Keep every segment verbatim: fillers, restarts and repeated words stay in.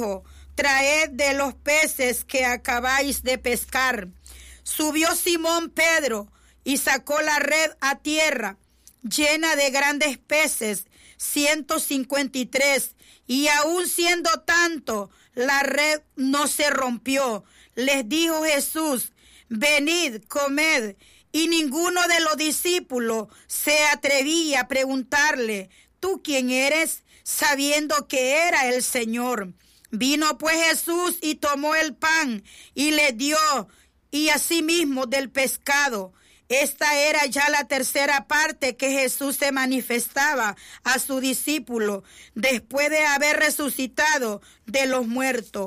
dijo: traed de los peces que acabáis de pescar. Subió Simón Pedro y sacó la red a tierra, llena de grandes peces, ciento cincuenta y tres, y aun siendo tanto, la red no se rompió. Les dijo Jesús: venid, comed. Y ninguno de los discípulos se atrevía a preguntarle: ¿tú quién eres?, sabiendo que era el Señor. Vino pues Jesús y tomó el pan y le dio, y asimismo del pescado. Esta era ya la tercera parte que Jesús se manifestaba a su discípulo después de haber resucitado de los muertos.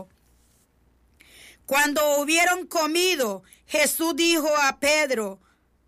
Cuando hubieron comido, Jesús dijo a Pedro,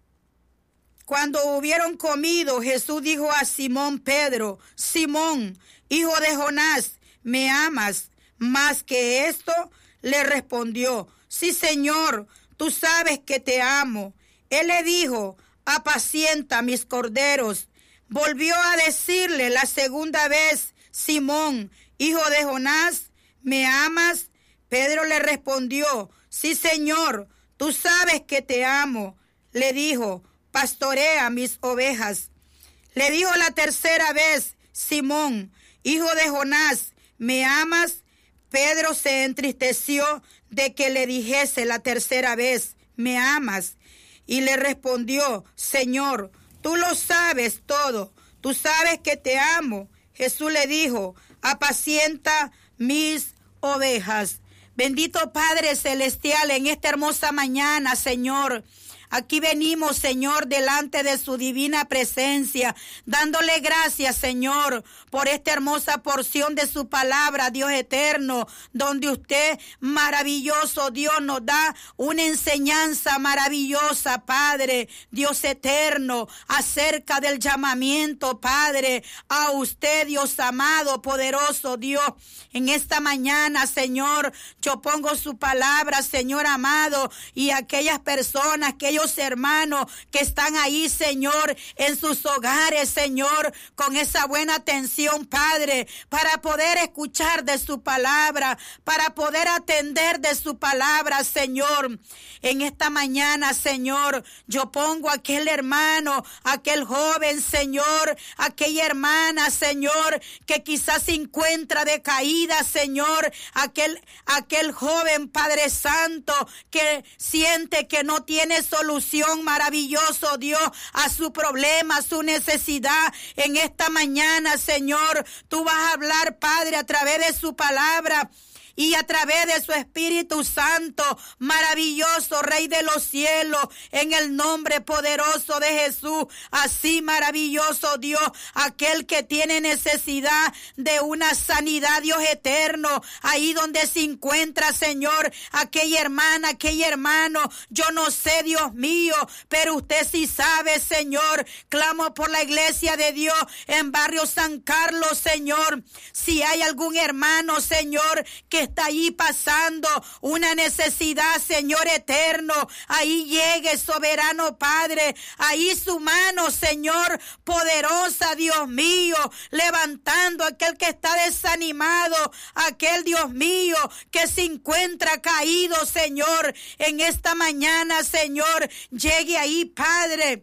Cuando hubieron comido, Jesús dijo a Simón Pedro: Simón, hijo de Jonás, ¿me amas más que esto? Le respondió: sí, Señor, tú sabes que te amo. Él le dijo: apacienta mis corderos. Volvió a decirle la segunda vez: Simón, hijo de Jonás, ¿me amas? Pedro le respondió: sí, Señor, tú sabes que te amo. Le dijo: pastorea mis ovejas. Le dijo la tercera vez: Simón, hijo de Jonás, ¿me amas? Pedro se entristeció de que le dijese la tercera vez: ¿me amas? Y le respondió: Señor, tú lo sabes todo, tú sabes que te amo. Jesús le dijo: apacienta mis ovejas. Bendito Padre Celestial, en esta hermosa mañana, Señor, aquí venimos, Señor, delante de su divina presencia, dándole gracias, Señor, por esta hermosa porción de su palabra, Dios eterno, donde usted, maravilloso Dios, nos da una enseñanza maravillosa, Padre, Dios eterno, acerca del llamamiento, Padre, a usted, Dios amado, poderoso Dios. En esta mañana, Señor, yo pongo su palabra, Señor amado, y aquellas personas, aquellos hermanos que están ahí, Señor, en sus hogares, Señor, con esa buena atención, Padre, para poder escuchar de su palabra, para poder atender de su palabra, Señor. En esta mañana, Señor, yo pongo a aquel hermano, aquel joven, Señor, aquella hermana, Señor, que quizás se encuentra decaída, Señor, aquel, aquel joven, Padre Santo, que siente que no tiene solución, maravilloso Dios, a su problema, a su necesidad. En esta mañana, Señor, tú vas a hablar, Padre, a través de su palabra y a través de su Espíritu Santo, maravilloso Rey de los cielos, en el nombre poderoso de Jesús. Así, maravilloso Dios, aquel que tiene necesidad de una sanidad, Dios eterno, ahí donde se encuentra, Señor, aquella hermana, aquel hermano, yo no sé, Dios mío, pero usted sí sabe, Señor. Clamo por la iglesia de Dios en Barrio San Carlos, Señor. Si hay algún hermano, Señor, que está ahí pasando una necesidad, Señor eterno, ahí llegue, soberano Padre, ahí su mano, Señor, poderosa, Dios mío, levantando a aquel que está desanimado, aquel, Dios mío, que se encuentra caído, Señor, en esta mañana, Señor, llegue ahí, Padre,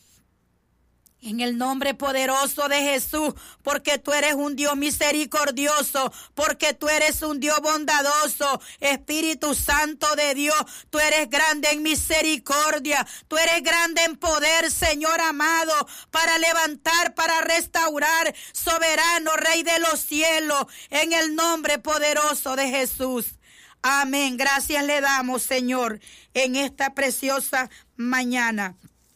en el nombre poderoso de Jesús, porque tú eres un Dios misericordioso, porque tú eres un Dios bondadoso, Espíritu Santo de Dios, tú eres grande en misericordia, tú eres grande en poder, Señor amado, para levantar, para restaurar, soberano Rey de los cielos, en el nombre poderoso de Jesús. Amén. Gracias le damos, Señor, en esta preciosa mañana.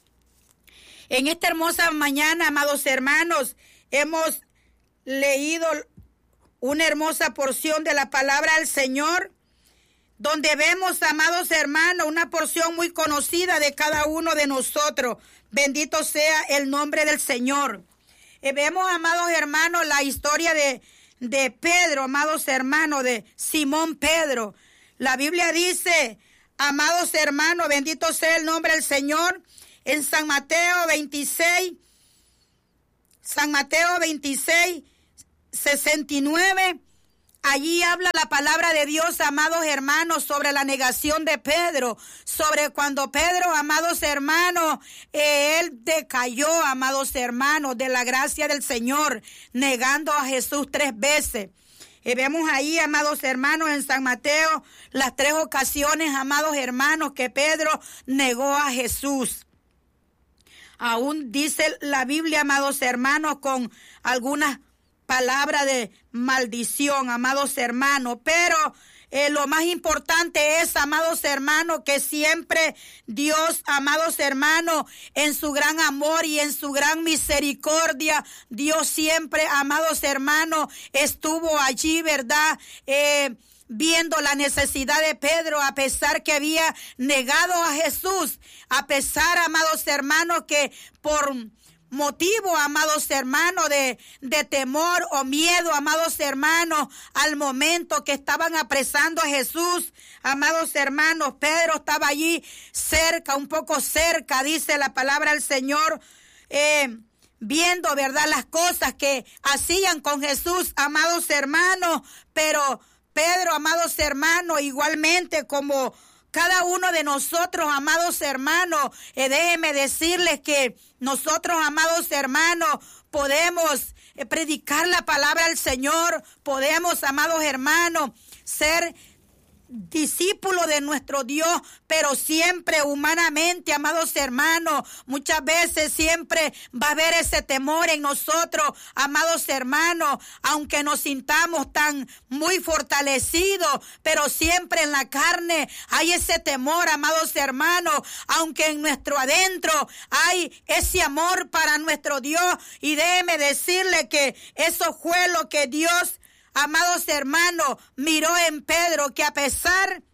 En esta hermosa mañana, amados hermanos, hemos leído una hermosa porción de la palabra del Señor, donde vemos, amados hermanos, una porción muy conocida de cada uno de nosotros. Bendito sea el nombre del Señor. Eh, vemos, amados hermanos, la historia de, de Pedro, amados hermanos, de Simón Pedro. La Biblia dice, amados hermanos, bendito sea el nombre del Señor, en San Mateo veintiséis, San Mateo veintiséis, sesenta y nueve Allí habla la palabra de Dios, amados hermanos, sobre la negación de Pedro, sobre cuando Pedro, amados hermanos, eh, él decayó, amados hermanos, de la gracia del Señor, negando a Jesús tres veces. Y vemos ahí, amados hermanos, en San Mateo, las tres ocasiones, amados hermanos, que Pedro negó a Jesús. Aún dice la Biblia, amados hermanos, con algunas palabra de maldición, amados hermanos, pero eh, lo más importante es, amados hermanos, que siempre Dios, amados hermanos, en su gran amor y en su gran misericordia, Dios siempre, amados hermanos, estuvo allí, ¿verdad?, eh, viendo la necesidad de Pedro, a pesar que había negado a Jesús, a pesar, amados hermanos, que por motivo, amados hermanos, de, de temor o miedo, amados hermanos, al momento que estaban apresando a Jesús, amados hermanos, Pedro estaba allí cerca, un poco cerca, dice la palabra del Señor, eh, viendo, ¿verdad?, las cosas que hacían con Jesús, amados hermanos, pero Pedro, amados hermanos, igualmente como cada uno de nosotros, amados hermanos, eh, déjenme decirles que nosotros, amados hermanos, podemos eh, predicar la palabra del Señor, podemos, amados hermanos, ser discípulo de nuestro Dios, pero siempre humanamente, amados hermanos, muchas veces siempre va a haber ese temor en nosotros, amados hermanos, aunque nos sintamos tan muy fortalecidos, pero siempre en la carne hay ese temor, amados hermanos, aunque en nuestro adentro hay ese amor para nuestro Dios. Y déjeme decirle que eso fue lo que Dios, amados hermanos, miró en Pedro, que a pesar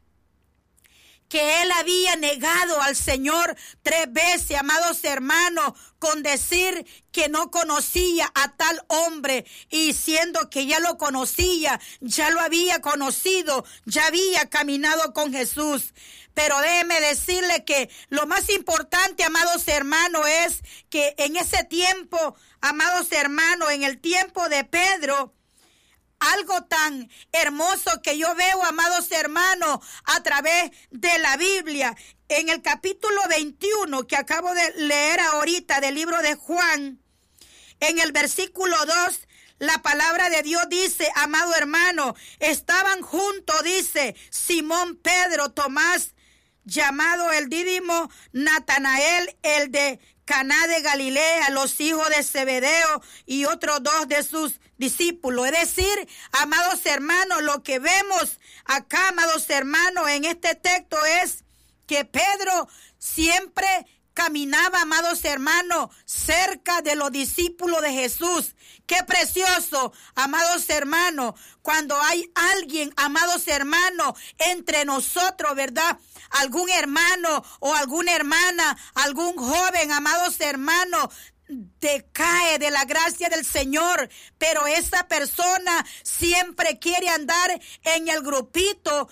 que él había negado al Señor tres veces, amados hermanos, con decir que no conocía a tal hombre, y siendo que ya lo conocía, ya lo había conocido, ya había caminado con Jesús. Pero déjeme decirle que lo más importante, amados hermanos, es que en ese tiempo, amados hermanos, en el tiempo de Pedro, algo tan hermoso que yo veo, amados hermanos, a través de la Biblia, en el capítulo veintiuno que acabo de leer ahorita del libro de Juan, en el versículo dos, la palabra de Dios dice, amado hermano, estaban juntos, dice, Simón Pedro, Tomás, llamado el Dídimo, Natanael, el de Caná de Galilea, los hijos de Zebedeo y otros dos de sus discípulos. Es decir, amados hermanos, lo que vemos acá, amados hermanos, en este texto es que Pedro siempre caminaba, amados hermanos, cerca de los discípulos de Jesús. Qué precioso, amados hermanos, cuando hay alguien, amados hermanos, entre nosotros, ¿verdad? Algún hermano o alguna hermana, algún joven, amados hermanos, decae de la gracia del Señor, pero esa persona siempre quiere andar en el grupito,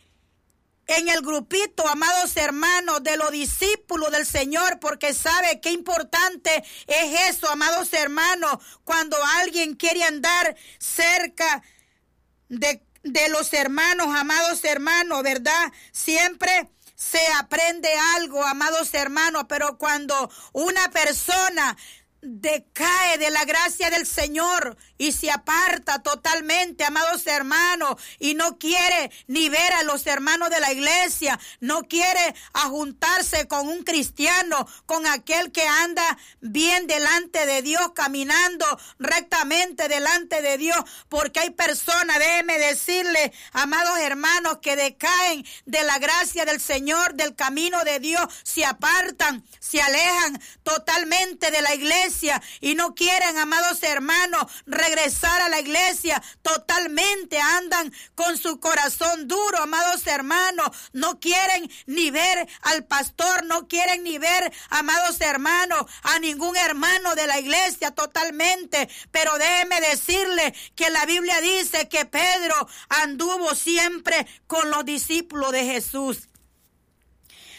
en el grupito, amados hermanos, de los discípulos del Señor, porque sabe qué importante es eso, amados hermanos, cuando alguien quiere andar cerca de, de los hermanos, amados hermanos, ¿verdad? Siempre se aprende algo, amados hermanos, pero cuando una persona decae de la gracia del Señor y se aparta totalmente, amados hermanos, y no quiere ni ver a los hermanos de la iglesia, no quiere juntarse con un cristiano, con aquel que anda bien delante de Dios, caminando rectamente delante de Dios, porque hay personas, déjeme decirle, amados hermanos, que decaen de la gracia del Señor, del camino de Dios, se apartan, se alejan totalmente de la iglesia y no quieren, amados hermanos, regresar a la iglesia, totalmente andan con su corazón duro, amados hermanos, no quieren ni ver al pastor, no quieren ni ver, amados hermanos, a ningún hermano de la iglesia totalmente, pero déjeme decirle que la Biblia dice que Pedro anduvo siempre con los discípulos de Jesús.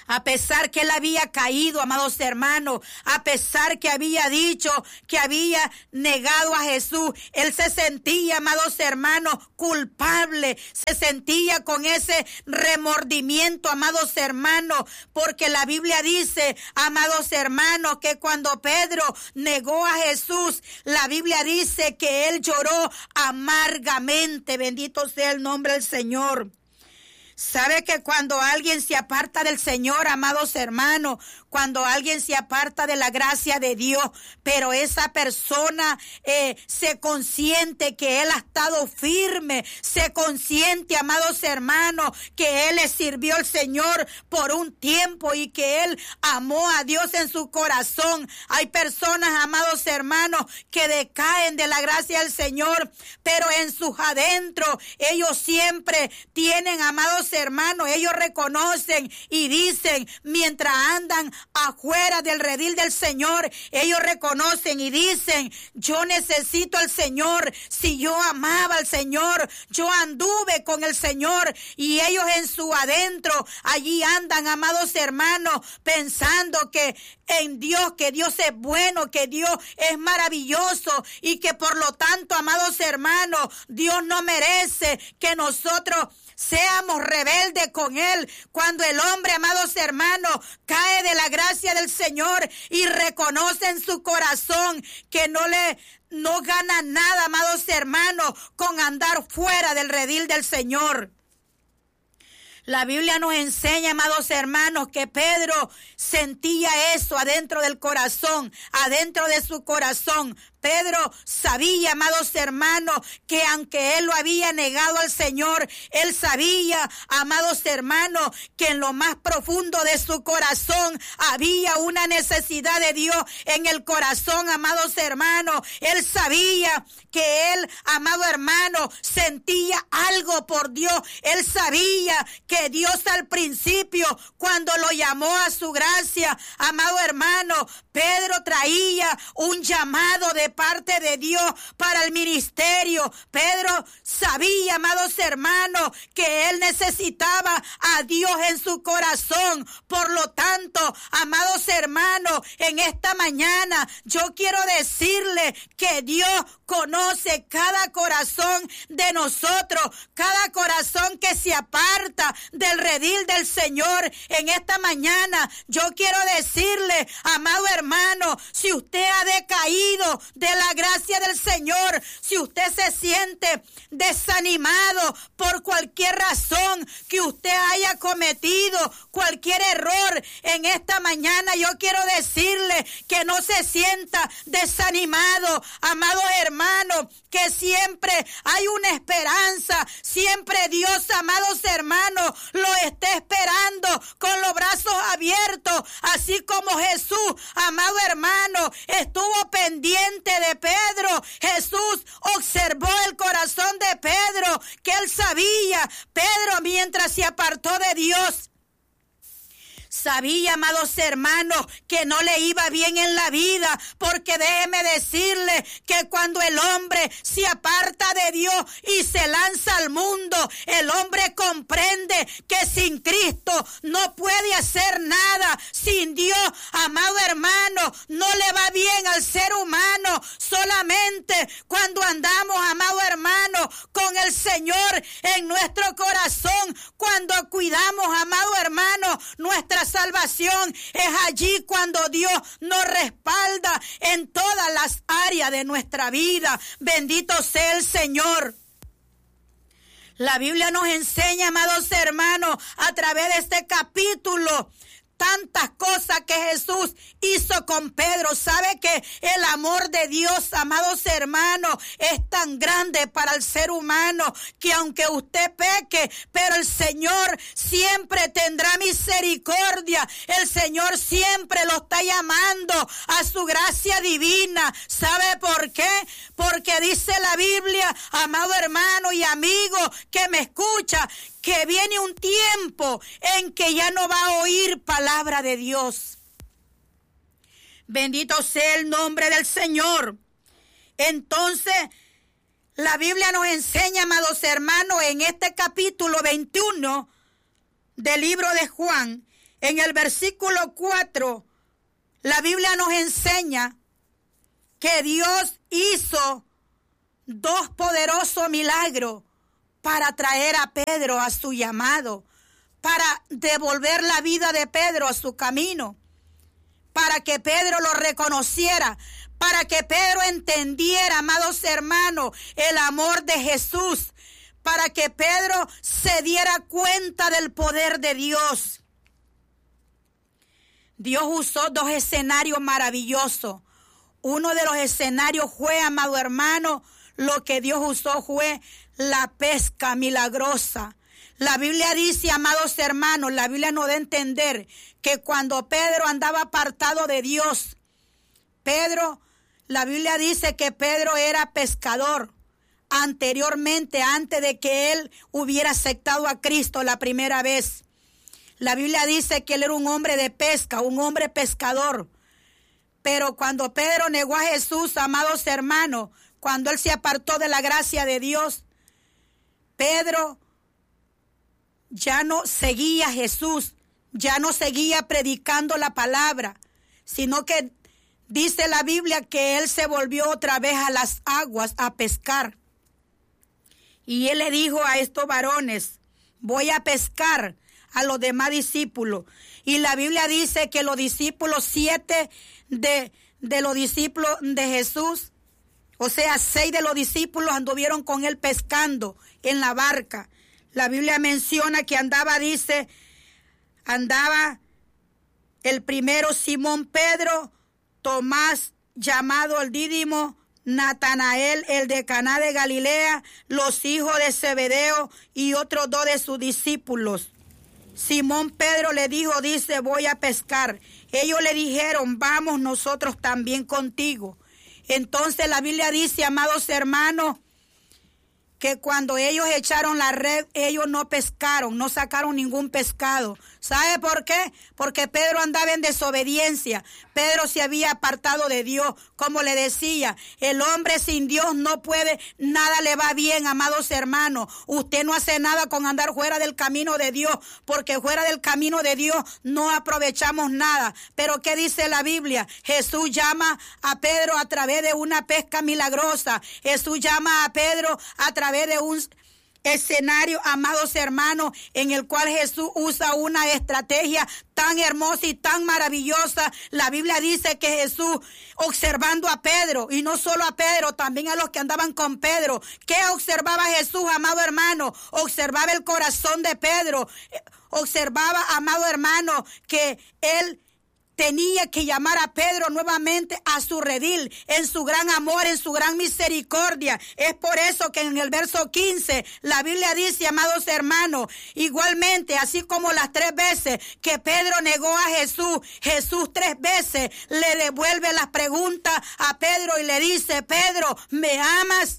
A pesar que él había caído, amados hermanos, a pesar que había dicho que había negado a Jesús, él se sentía, amados hermanos, culpable, se sentía con ese remordimiento, amados hermanos, porque la Biblia dice, amados hermanos, que cuando Pedro negó a Jesús, la Biblia dice que él lloró amargamente. Bendito sea el nombre del Señor. ¿Sabe que cuando alguien se aparta del Señor, amados hermanos, cuando alguien se aparta de la gracia de Dios, pero esa persona eh, se consiente que él ha estado firme, se consiente, amados hermanos, que él le sirvió al Señor por un tiempo y que él amó a Dios en su corazón? Hay personas, amados hermanos, que decaen de la gracia del Señor, pero en sus adentros ellos siempre tienen, amados hermanos, ellos reconocen y dicen, mientras andan afuera del redil del Señor, ellos reconocen y dicen, yo necesito al Señor. Si yo amaba al Señor, yo anduve con el Señor. Y ellos en su adentro, allí andan, amados hermanos, pensando que en Dios, que Dios es bueno, que Dios es maravilloso y que por lo tanto, amados hermanos, Dios no merece que nosotros seamos rebeldes con Él. Cuando el hombre, amados hermanos, cae de la gracia del Señor y reconoce en su corazón que no le no gana nada, amados hermanos, con andar fuera del redil del Señor. La Biblia nos enseña, amados hermanos, que Pedro sentía eso adentro del corazón, adentro de su corazón. Pedro sabía, amados hermanos, que aunque él lo había negado al Señor, él sabía, amados hermanos, que en lo más profundo de su corazón había una necesidad de Dios en el corazón, amados hermanos. Él sabía que él, amado hermano, sentía algo por Dios. Él sabía que Dios al principio, cuando lo llamó a su gracia, amado hermano, Pedro traía un llamado de parte de Dios para el ministerio. Pedro sabía, amados hermanos, que él necesitaba a Dios en su corazón. Por lo tanto, amados hermanos, en esta mañana yo quiero decirle que Dios conoce cada corazón de nosotros, cada corazón que se aparta del redil del Señor. En esta mañana yo quiero decirle, amado hermano, si usted ha decaído de la gracia del Señor, si usted se siente desanimado por cualquier razón que usted haya cometido, cualquier error, en esta mañana yo quiero decirle que no se sienta desanimado, amado hermano, que siempre hay una esperanza, siempre Dios, amados hermanos, lo está esperando con los brazos abiertos, así como Jesús, amado hermano, estuvo pendiente de Pedro. Jesús observó el corazón de Pedro, que él sabía, Pedro mientras se apartó de Dios, sabía, amados hermanos, que no le iba bien en la vida, porque déjeme decirle que cuando el hombre se aparta de Dios y se lanza al mundo, el hombre comprende que sin Cristo no puede hacer nada. Sin Dios, amado hermano, no le va bien al ser humano. Solamente cuando andamos, amado hermano, con el Señor en nuestro corazón, cuando cuidamos, amado hermano, nuestra salvación, es allí cuando Dios nos respalda en todas las áreas de nuestra vida. Bendito sea el Señor. La Biblia nos enseña, amados hermanos, a través de este capítulo, tantas cosas que Jesús hizo con Pedro. Sabe que el amor de Dios, amados hermanos, es tan grande para el ser humano que aunque usted peque, pero el Señor siempre tendrá misericordia. El Señor siempre lo está llamando a su gracia divina. ¿Sabe por qué? Porque dice la Biblia, amado hermano y amigo que me escucha, que viene un tiempo en que ya no va a oír palabra de Dios. Bendito sea el nombre del Señor. Entonces, la Biblia nos enseña, amados hermanos, en este capítulo veintiuno del libro de Juan, En el versículo cuatro, la Biblia nos enseña que Dios hizo dos poderosos milagros para traer a Pedro a su llamado, para devolver la vida de Pedro a su camino, para que Pedro lo reconociera, para que Pedro entendiera, amados hermanos, el amor de Jesús, para que Pedro se diera cuenta del poder de Dios. Dios usó dos escenarios maravillosos. Uno de los escenarios fue, amado hermano, lo que Dios usó fue la pesca milagrosa. La Biblia dice, amados hermanos, la Biblia nos da a entender que cuando Pedro andaba apartado de Dios, Pedro, la Biblia dice que Pedro era pescador anteriormente, antes de que él hubiera aceptado a Cristo la primera vez. La Biblia dice que él era un hombre de pesca, un hombre pescador. Pero cuando Pedro negó a Jesús, amados hermanos, cuando él se apartó de la gracia de Dios, Pedro ya no seguía a Jesús, ya no seguía predicando la palabra, sino que dice la Biblia que él se volvió otra vez a las aguas a pescar. Y él le dijo a estos varones, voy a pescar a los demás discípulos. Y la Biblia dice que los discípulos, siete de, de los discípulos de Jesús, o sea, seis de los discípulos anduvieron con él pescando en la barca. La Biblia menciona que andaba, dice, andaba el primero Simón Pedro, Tomás llamado el Dídimo, Natanael el de Caná de Galilea, los hijos de Zebedeo y otros dos de sus discípulos. Simón Pedro le dijo, dice, voy a pescar. Ellos le dijeron, vamos nosotros también contigo. Entonces la Biblia dice, amados hermanos, que cuando ellos echaron la red, ellos no pescaron, no sacaron ningún pescado. ¿Sabe por qué? Porque Pedro andaba en desobediencia. Pedro se había apartado de Dios. Como le decía, el hombre sin Dios no puede, nada le va bien, amados hermanos. Usted no hace nada con andar fuera del camino de Dios, porque fuera del camino de Dios no aprovechamos nada. Pero ¿qué dice la Biblia? Jesús llama a Pedro a través de una pesca milagrosa. Jesús llama a Pedro a través de un escenario, amados hermanos, en el cual Jesús usa una estrategia tan hermosa y tan maravillosa. La Biblia dice que Jesús, observando a Pedro, y no solo a Pedro, también a los que andaban con Pedro, ¿qué observaba Jesús, amado hermano? Observaba el corazón de Pedro, observaba, amado hermano, que él tenía que llamar a Pedro nuevamente a su redil, en su gran amor, en su gran misericordia. Es por eso que en el verso quince la Biblia dice, amados hermanos, igualmente, así como las tres veces que Pedro negó a Jesús, Jesús tres veces le devuelve las preguntas a Pedro y le dice, Pedro, ¿me amas?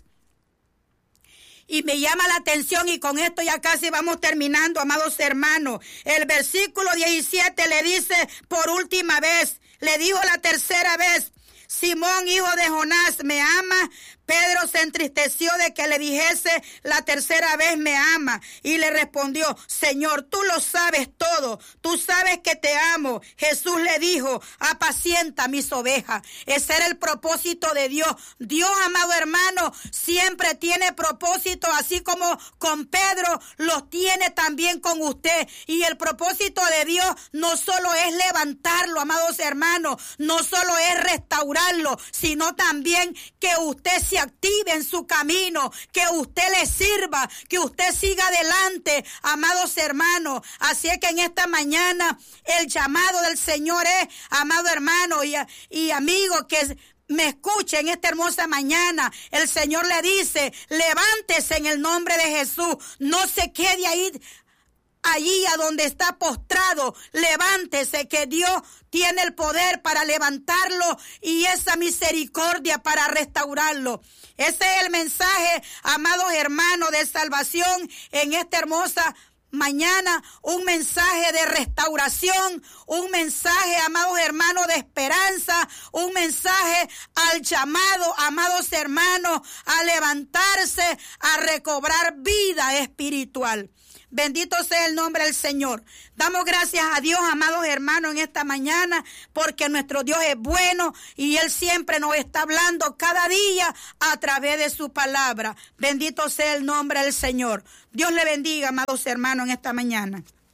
Y me llama la atención, y con esto ya casi vamos terminando, amados hermanos. El versículo diecisiete le dice por última vez, le dijo la tercera vez, Simón, hijo de Jonás, ¿me ama? Pedro se entristeció de que le dijese la tercera vez, me ama. Y le respondió, Señor, tú lo sabes todo. Tú sabes que te amo. Jesús le dijo, apacienta mis ovejas. Ese era el propósito de Dios. Dios, amado hermano, siempre tiene propósito, así como con Pedro, los tiene también con usted. Y el propósito de Dios no solo es levantarlo, amados hermanos, no solo es restaurarlo, sino también que usted se active en su camino, que usted le sirva, que usted siga adelante, amados hermanos. Así es que en esta mañana el llamado del Señor es, amado hermano y, y amigo que me escuche en esta hermosa mañana, el Señor le dice, levántese en el nombre de Jesús, no se quede ahí allí a donde está postrado, levántese, que Dios tiene el poder para levantarlo y esa misericordia para restaurarlo. Ese es el mensaje, amados hermanos, de salvación en esta hermosa mañana un mensaje de restauración, un mensaje, amados hermanos, de esperanza, un mensaje al llamado, amados hermanos, a levantarse, a recobrar vida espiritual. Bendito sea el nombre del Señor. Damos gracias a Dios, amados hermanos, en esta mañana, porque nuestro Dios es bueno y Él siempre nos está hablando cada día a través de su palabra. Bendito sea el nombre del Señor. Dios le bendiga, amados hermanos, en esta mañana.